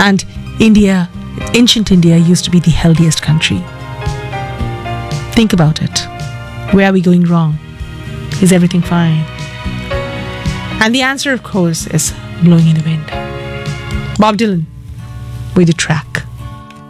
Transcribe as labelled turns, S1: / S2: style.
S1: And ancient India used to be the healthiest country. Think about it. Where are we going wrong? Is everything fine? And the answer, of course, is blowing in the wind. Bob Dylan with the track